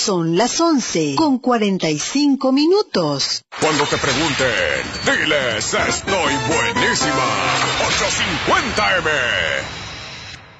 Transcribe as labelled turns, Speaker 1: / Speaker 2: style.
Speaker 1: Son las 11:45.
Speaker 2: Cuando te pregunten, diles, estoy buenísima. 850M.